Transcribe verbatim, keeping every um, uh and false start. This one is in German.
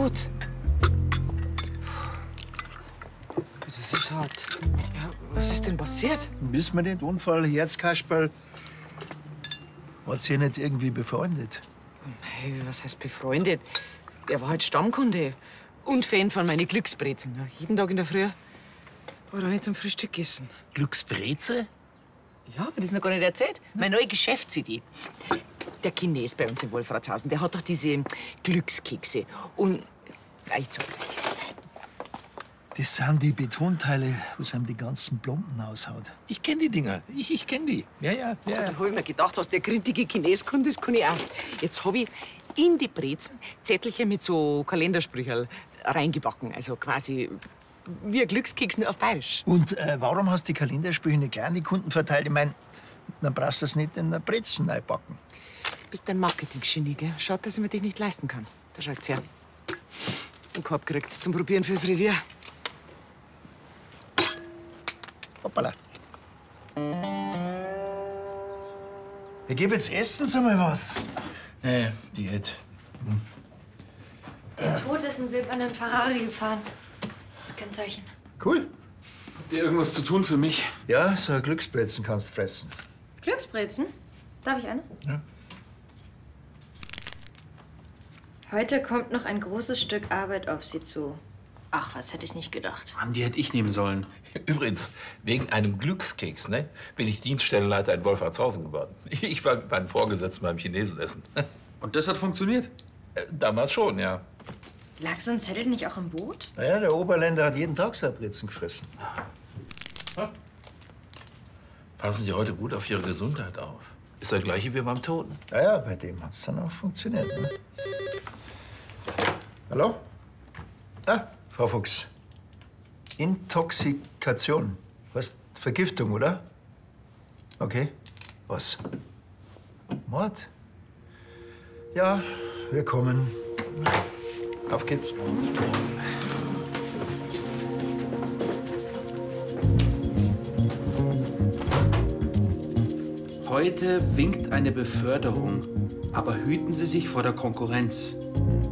tot. Das ist hart. Ja, was ist denn passiert? Wissen wir nicht. Unfall, Herzkasperl. Hat sich nicht irgendwie befreundet? Hey, was heißt befreundet? Er war halt Stammkunde und Fan von meinen Glücksbrezen. Ja, jeden Tag in der Früh war er nicht zum Frühstück gegessen. Glücksbreze? Ja, aber das ist noch gar nicht erzählt. Meine neue Geschäftsidee. Der Chines bei uns in Wolfratshausen, der hat doch diese Glückskekse. Und ah, ich zeig's euch. Das sind die Betonteile, was einem die ganzen Plomben aushaut. Ich kenn die Dinger. Ich, ich kenn die. Ja, ja, ja. Da hab ich mir gedacht, was der grintige Chines kann, das kann ich auch. Jetzt hab ich in die Brezen Zettelchen mit so Kalendersprücherl reingebacken. Also quasi wie ein Glückskeks, nur auf Bayerisch. Und äh, warum hast du die Kalendersprüche nicht gleich an die Kunden verteilt? Ich mein, dann brauchst du es nicht in der Brezen reinpacken. Du bist ein Marketing-Genie, gell? Schaut, dass ich mir dich nicht leisten kann. Da schaut's her. Den Korb kriegt's zum Probieren fürs Revier. Hoppala. Ich gebe jetzt essen Sie mal was. Nee, Diät. Hm. Der Tod ist in silbernen Ferrari gefahren. Das ist das Kennzeichen. Cool. Habt ihr irgendwas zu tun für mich? Ja, so ein Glücksbrezen kannst du fressen. Glücksbrezen? Darf ich eine? Ja. Heute kommt noch ein großes Stück Arbeit auf Sie zu. Ach, was hätte ich nicht gedacht. Mann, die hätte ich nehmen sollen. Übrigens, wegen einem Glückskeks, ne, bin ich Dienststellenleiter in Wolfratshausen geworden. Ich war mit meinem Vorgesetzten beim Chinesen essen. Und das hat funktioniert? Äh, Damals schon, ja. Lag so ein Zettel nicht auch im Boot? Naja, der Oberländer hat jeden Tag so ein Brezen gefressen. Passen Sie heute gut auf Ihre Gesundheit auf. Ist der gleiche wie beim Toten. Naja, bei dem hat's dann auch funktioniert. Ne? Hallo? Ah, Frau Fuchs. Intoxikation. Was? Vergiftung, oder? Okay. Was? Mord? Ja, wir kommen. Auf geht's. Heute winkt eine Beförderung, aber hüten Sie sich vor der Konkurrenz.